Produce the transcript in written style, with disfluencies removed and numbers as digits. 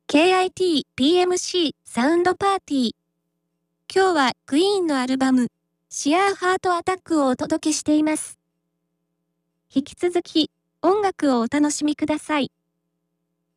KIT PMC サウンドパーティー。今日はクイーンのアルバム、シアーハートアタックをお届けしています。引き続き、音楽をお楽しみください。